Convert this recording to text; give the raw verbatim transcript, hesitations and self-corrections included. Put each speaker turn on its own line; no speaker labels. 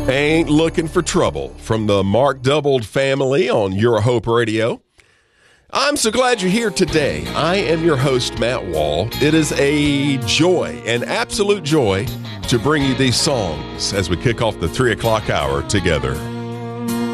Ain't Looking for Trouble from the Mark Doubled family on Your Hope Radio. I'm so glad you're here today. I am your host, Matt Wall. It is a joy, an absolute joy, to bring you these songs as we kick off the three o'clock hour together.